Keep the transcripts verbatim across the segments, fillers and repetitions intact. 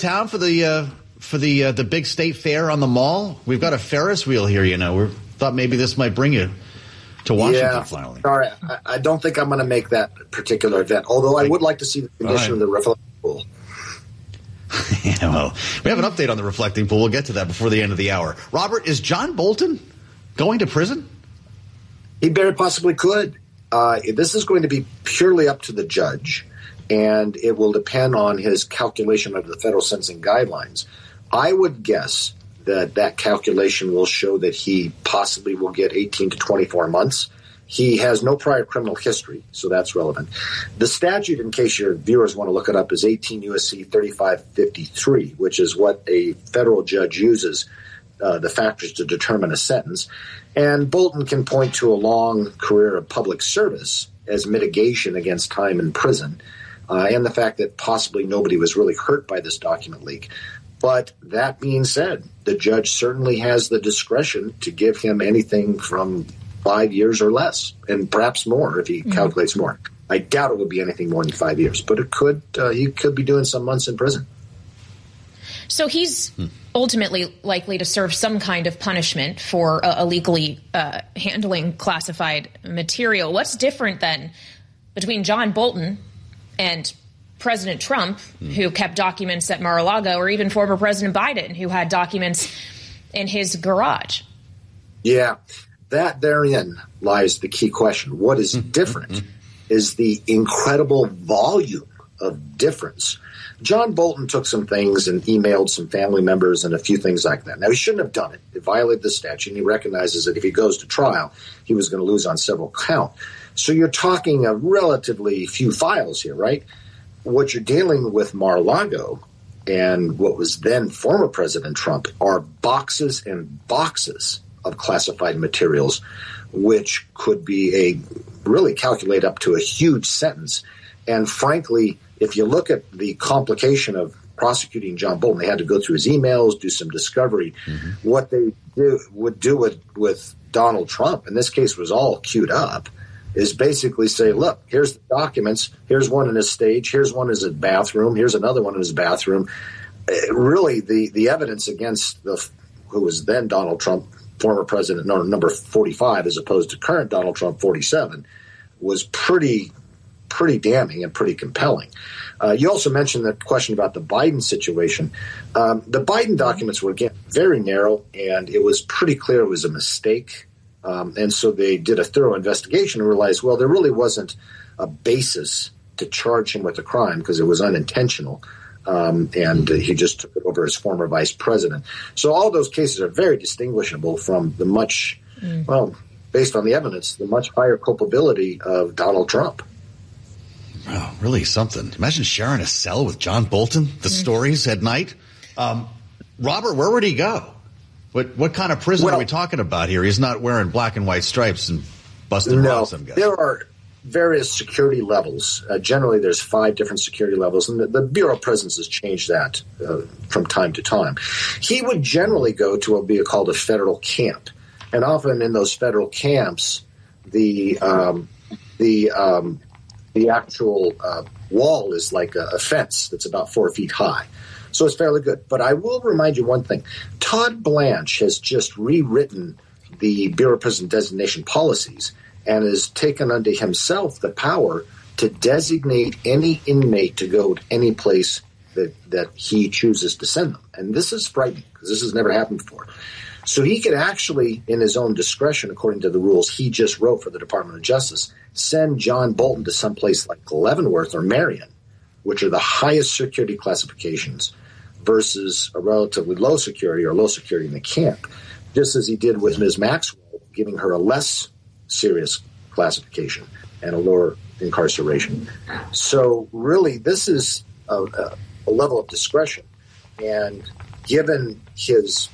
town for the uh, for the uh, the big state fair on the mall? We've got a Ferris wheel here, you know. We thought maybe this might bring you to Washington yeah, finally. Sorry, I, I don't think I'm going to make that particular event, although I would like to see the condition right. of the reflecting pool. Yeah, well, we have an update on the reflecting pool. We'll get to that before the end of the hour. Robert, is John Bolton going to prison? He very possibly could. Uh, this is going to be purely up to the judge, and it will depend on his calculation of the federal sentencing guidelines. I would guess that that calculation will show that he possibly will get eighteen to twenty-four months. He has no prior criminal history, so that's relevant. The statute, in case your viewers want to look it up, is eighteen U S C thirty-five fifty-three, which is what a federal judge uses, uh, the factors to determine a sentence. And Bolton can point to a long career of public service as mitigation against time in prison, uh, and the fact that possibly nobody was really hurt by this document leak. But that being said, the judge certainly has the discretion to give him anything from five years or less, and perhaps more if he mm-hmm. calculates more. I doubt it would be anything more than five years, but it could. Uh, he could be doing some months in prison. So he's hmm. ultimately likely to serve some kind of punishment for uh, illegally uh, handling classified material. What's different then between John Bolton and President Trump, hmm. who kept documents at Mar-a-Lago, or even former President Biden, who had documents in his garage? Yeah. That therein lies the key question. What is different is the incredible volume of difference. John Bolton took some things and emailed some family members and a few things like that. Now, he shouldn't have done it. It violated the statute, and he recognizes that if he goes to trial, he was going to lose on several counts. So you're talking a relatively few files here, right? What you're dealing with Mar-a-Lago and what was then former President Trump are boxes and boxes of classified materials, which could be a really calculate up to a huge sentence. And frankly, if you look at the complication of prosecuting John Bolton, they had to go through his emails, do some discovery. Mm-hmm. What they do, would do with, with Donald Trump, in this case was all queued up, is basically say, look, here's the documents, here's one in his stage, here's one in his bathroom, here's another one in his bathroom. Uh, really, the, the evidence against the who was then Donald Trump, former president, no, number forty-five, as opposed to current Donald Trump, forty-seven, was pretty, pretty damning and pretty compelling. Uh, you also mentioned the question about the Biden situation. Um, the Biden documents were, again, very narrow, and it was pretty clear it was a mistake. Um, and so they did a thorough investigation and realized, well, there really wasn't a basis to charge him with a crime because it was unintentional. Um, and uh, he just took it over as former vice president. So all those cases are very distinguishable from the much, mm. well, based on the evidence, the much higher culpability of Donald Trump. Wow, really something. Imagine sharing a cell with John Bolton, the mm. stories at night. Um, Robert, where would he go? What what kind of prison well, are we talking about here? He's not wearing black and white stripes and busting no, rods, I'm guessing. There are various security levels. Uh, generally, there's five different security levels, and the, the Bureau of Prisons has changed that uh, from time to time. He would generally go to what would be called a federal camp, and often in those federal camps, the um, the um, the actual uh, wall is like a, a fence that's about four feet high. So it's fairly good. But I will remind you one thing. Todd Blanche has just rewritten the Bureau of Prison designation policies and has taken unto himself the power to designate any inmate to go to any place that, that he chooses to send them. And this is frightening because this has never happened before. So he could actually, in his own discretion, according to the rules he just wrote for the Department of Justice, send John Bolton to someplace like Leavenworth or Marion, which are the highest security classifications, versus a relatively low security or low security in the camp, just as he did with Miz Maxwell, giving her a less serious classification and a lower incarceration. So really, this is a, a level of discretion. And given his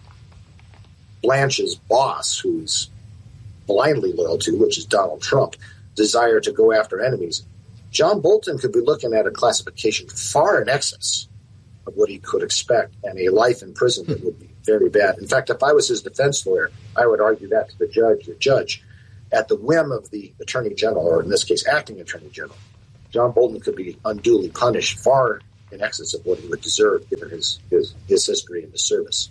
Blanche's boss, who's blindly loyal to, which is Donald Trump, desire to go after enemies, John Bolton could be looking at a classification far in excess of what he could expect, and a life in prison that would be very bad. In fact, if I was his defense lawyer, I would argue that to the judge. The judge, at the whim of the attorney general, or in this case, acting attorney general, John Bolton could be unduly punished far in excess of what he would deserve given his, his, his history in the service.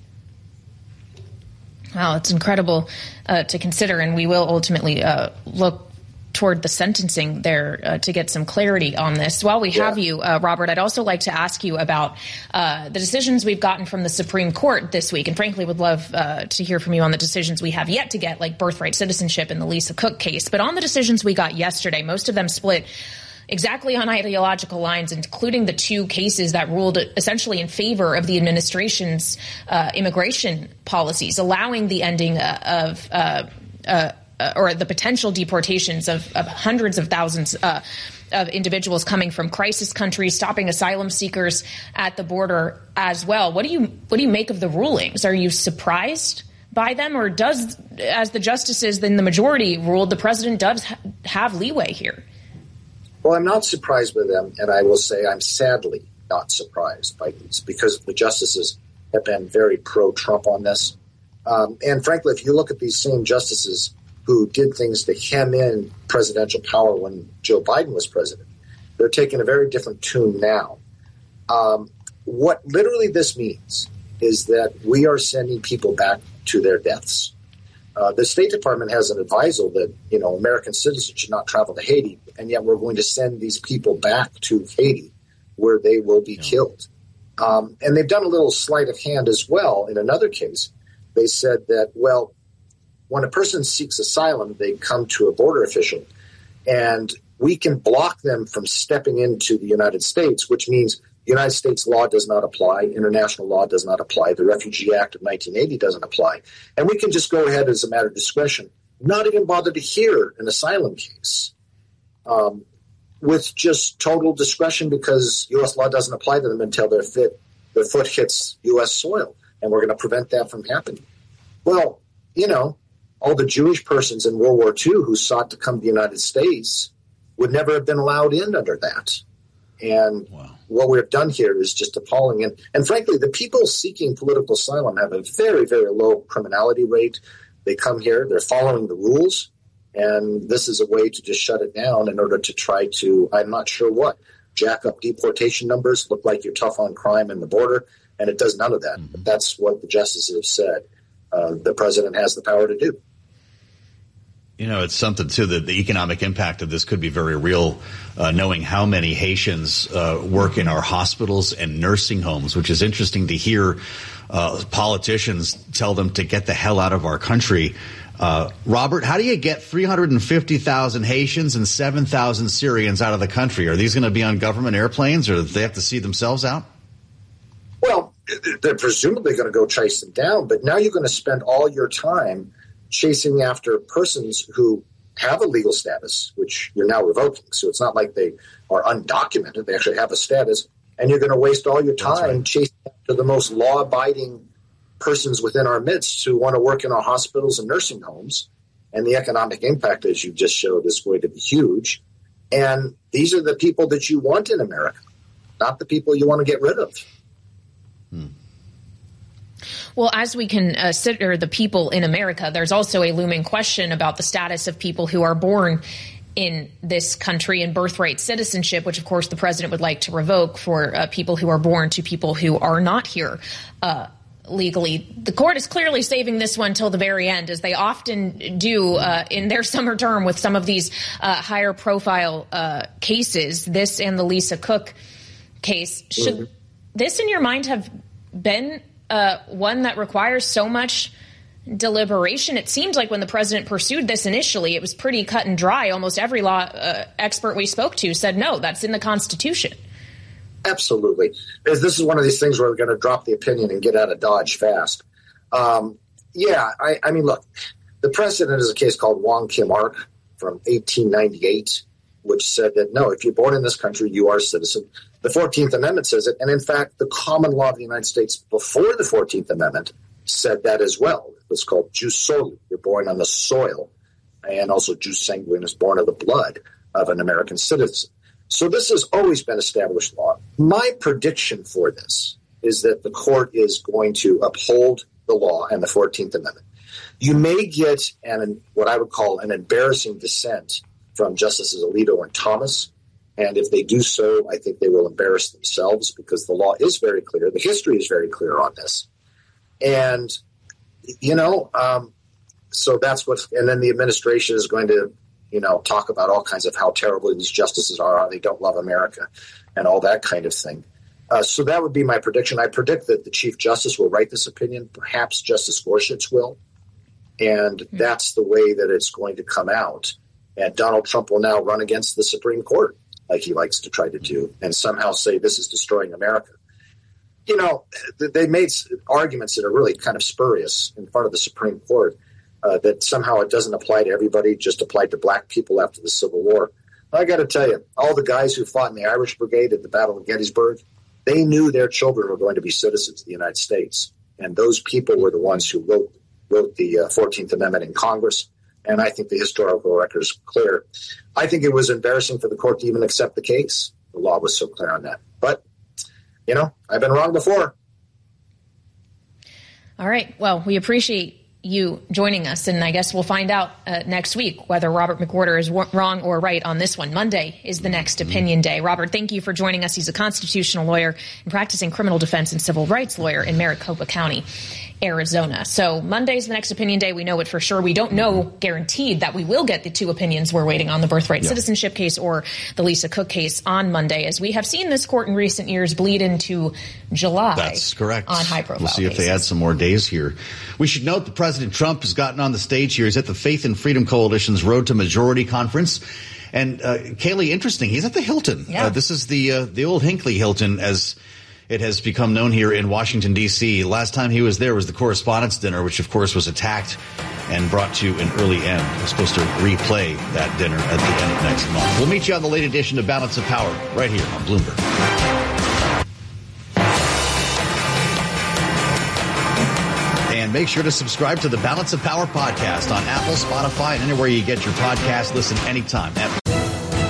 Wow, it's incredible uh, to consider, and we will ultimately uh, look toward the sentencing there uh, to get some clarity on this. While we have yeah. you, uh, Robert, I'd also like to ask you about uh, the decisions we've gotten from the Supreme Court this week, and frankly would love uh, to hear from you on the decisions we have yet to get, like birthright citizenship in the Lisa Cook case. But on the decisions we got yesterday, most of them split exactly on ideological lines, including the two cases that ruled essentially in favor of the administration's uh, immigration policies, allowing the ending uh, of uh, uh, Uh, or the potential deportations of, of hundreds of thousands uh, of individuals coming from crisis countries, stopping asylum seekers at the border as well. What do you what do you make of the rulings? Are you surprised by them, or does, as the justices in the majority ruled, the president does ha- have leeway here? Well, I'm not surprised by them, and I will say I'm sadly not surprised by these because the justices have been very pro-Trump on this. Um, and frankly, if you look at these same justices who did things to hem in presidential power when Joe Biden was president, they're taking a very different tune now. Um, what literally this means is that we are sending people back to their deaths. Uh, the State Department has an advisal that, you know, American citizens should not travel to Haiti, and yet we're going to send these people back to Haiti where they will be yeah. killed. Um, and they've done a little sleight of hand as well. In another case, they said that, well, when a person seeks asylum, they come to a border official, and we can block them from stepping into the United States, which means the United States law does not apply, international law does not apply, the Refugee Act of nineteen eighty doesn't apply, and we can just go ahead as a matter of discretion, not even bother to hear an asylum case um, with just total discretion because U S law doesn't apply to them until their, fit, their foot hits U S soil, and we're going to prevent that from happening. Well, you know, all the Jewish persons in World War Two who sought to come to the United States would never have been allowed in under that. And wow. what we've done here is just appalling. And, and frankly, the people seeking political asylum have a very, very low criminality rate. They come here, they're following the rules, and this is a way to just shut it down in order to try to, I'm not sure what, jack up deportation numbers, look like you're tough on crime in the border, and it does none of that. Mm-hmm. But that's what the justices have said uh, the president has the power to do. You know, it's something, too, that the economic impact of this could be very real, uh, knowing how many Haitians uh, work in our hospitals and nursing homes, which is interesting to hear uh, politicians tell them to get the hell out of our country. Uh, Robert, how do you get three hundred fifty thousand Haitians and seven thousand Syrians out of the country? Are these going to be on government airplanes, or do they have to see themselves out? Well, they're presumably going to go chase them down, but now you're going to spend all your time chasing after persons who have a legal status, which you're now revoking. So it's not like they are undocumented. They actually have a status. And you're going to waste all your time right. chasing after the most law-abiding persons within our midst who want to work in our hospitals and nursing homes. And the economic impact, as you just showed, is going to be huge. And these are the people that you want in America, not the people you want to get rid of. Hmm. Well, as we consider the people in America, there's also a looming question about the status of people who are born in this country and birthright citizenship, which, of course, the president would like to revoke for uh, people who are born to people who are not here uh, legally. The court is clearly saving this one till the very end, as they often do uh, in their summer term with some of these uh, higher profile uh, cases, this and the Lisa Cook case. Should mm-hmm. this, in your mind, have been Uh, one that requires so much deliberation? It seemed like when the president pursued this initially, it was pretty cut and dry. Almost every law uh, expert we spoke to said, no, that's in the Constitution. Absolutely. This is one of these things where we're going to drop the opinion and get out of Dodge fast. Um, yeah, I, I mean, look, the precedent is a case called Wong Kim Ark from eighteen ninety-eight, which said that, no, if you're born in this country, you are a citizen. The fourteenth Amendment says it. And in fact, the common law of the United States before the fourteenth Amendment said that as well. It was called jus soli. You're born on the soil. And also jus sanguinis, born of the blood of an American citizen. So this has always been established law. My prediction for this is that the court is going to uphold the law and the fourteenth Amendment. You may get an what I would call an embarrassing dissent from Justices Alito and Thomas. And if they do so, I think they will embarrass themselves because the law is very clear. The history is very clear on this. And, you know, um, so that's what, and then the administration is going to, you know, talk about all kinds of how terrible these justices are, how they don't love America and all that kind of thing. Uh, so that would be my prediction. I predict that the Chief Justice will write this opinion. Perhaps Justice Gorsuch will. And mm-hmm. that's the way that it's going to come out. And Donald Trump will now run against the Supreme Court, like he likes to try to do, and somehow say this is destroying America. You know, they made arguments that are really kind of spurious in front of the Supreme Court, uh, that somehow it doesn't apply to everybody, just applied to black people after the Civil War. I got to tell you, all the guys who fought in the Irish Brigade at the Battle of Gettysburg, they knew their children were going to be citizens of the United States. And those people were the ones who wrote, wrote the uh, fourteenth Amendment in Congress. And I think the historical record is clear. I think it was embarrassing for the court to even accept the case. The law was so clear on that. But, you know, I've been wrong before. All right. Well, we appreciate you joining us, and I guess we'll find out uh, next week whether Robert McWhorter is w- wrong or right on this one. Monday is the next opinion day. Robert, thank you for joining us. He's a constitutional lawyer and practicing criminal defense and civil rights lawyer in Maricopa County, Arizona. So Monday's the next opinion day. We know it for sure. We don't know guaranteed that we will get the two opinions we're waiting on, the birthright yeah. citizenship case or the Lisa Cook case on Monday, as we have seen this court in recent years bleed into July. That's correct. On high profile We'll see cases. if they add some more days here. We should note that President Trump has gotten on the stage here. He's at the Faith and Freedom Coalition's Road to Majority Conference. And uh, Kaylee, interesting, he's at the Hilton. Yeah. Uh, this is the uh, the old Hinckley Hilton, as it has become known here in Washington, D C. Last time he was there was the Correspondents' Dinner, which, of course, was attacked and brought to an early end. We're supposed to replay that dinner at the end of next month. We'll meet you on the late edition of Balance of Power right here on Bloomberg. And make sure to subscribe to the Balance of Power podcast on Apple, Spotify, and anywhere you get your podcast. Listen anytime at